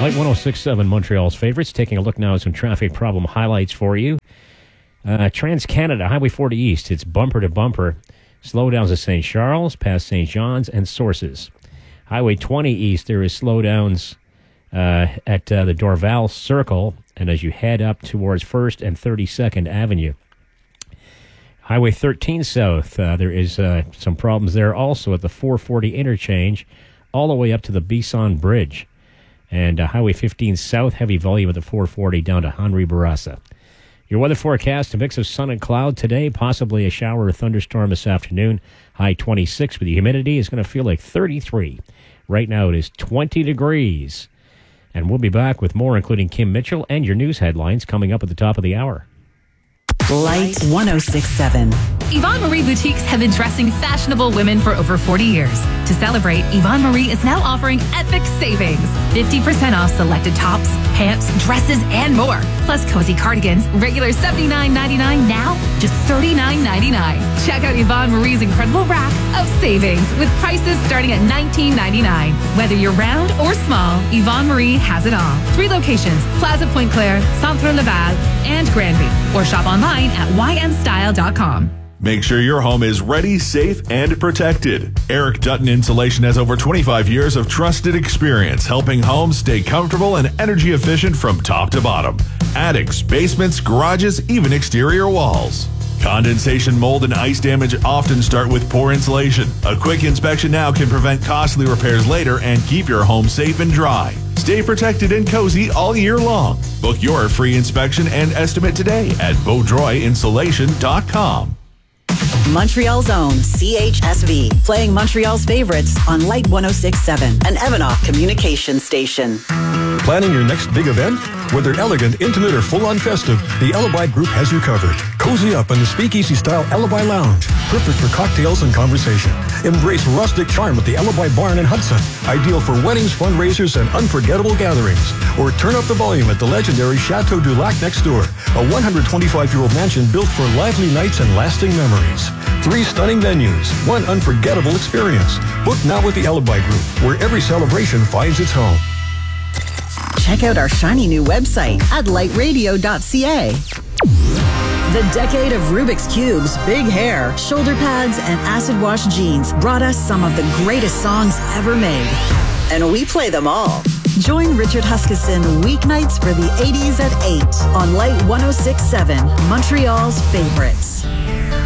Light 106.7, Montreal's favorites. Taking a look now at some traffic problem highlights for you. Trans-Canada, Highway 40 East. It's bumper to bumper. Slowdowns at St. Charles, past St. John's, and Sources. Highway 20 East, there is slowdowns at the Dorval Circle, and as you head up towards 1st and 32nd Avenue. Highway 13 South, there is some problems there also at the 440 interchange, all the way up to the Bisson Bridge. And Highway 15 South, heavy volume at the 440 down to Henri Bourassa. Your weather forecast, a mix of sun and cloud today, possibly a shower or thunderstorm this afternoon. High 26, but the humidity is going to feel like 33. Right now it is 20 degrees. And we'll be back with more, including Kim Mitchell and your news headlines coming up at the top of the hour. Light 106.7. Yvonne Marie Boutiques have been dressing fashionable women for over 40 years. To celebrate, Yvonne Marie is now offering epic savings. 50% off selected tops, pants, dresses, and more. Plus cozy cardigans, regular $79.99, now just $39.99. Check out Yvonne Marie's incredible rack of savings with prices starting at $19.99. Whether you're round or small, Yvonne Marie has it all. 3 locations, Plaza Pointe-Claire, Centre Laval, and Granby. Or shop online at ynstyle.com. Make sure your home is ready, safe, and protected. Eric Dutton Insulation has over 25 years of trusted experience helping homes stay comfortable and energy efficient from top to bottom. Attics, basements, garages, even exterior walls. Condensation, mold, and ice damage often start with poor insulation. A quick inspection now can prevent costly repairs later and keep your home safe and dry. Stay protected and cozy all year long. Book your free inspection and estimate today at BeaudroyInsulation.com. Montreal's own CHSV, playing Montreal's favorites on Light 106.7, an Evanoff communication station. Planning your next big event? Whether elegant, intimate, or full-on festive, the Alibi Group has you covered. Cozy up in the speakeasy-style Alibi Lounge, perfect for cocktails and conversation. Embrace rustic charm at the Alibi Barn in Hudson, ideal for weddings, fundraisers, and unforgettable gatherings. Or turn up the volume at the legendary Chateau du Lac next door, a 125-year-old mansion built for lively nights and lasting memories. 3 stunning venues, 1 unforgettable experience. Book now with the Alibi Group, where every celebration finds its home. Check out our shiny new website at lightradio.ca. The decade of Rubik's Cubes, big hair, shoulder pads, and acid wash jeans brought us some of the greatest songs ever made. And we play them all. Join Richard Huskisson weeknights for the 80s at 8 on Light 106.7, Montreal's favorites.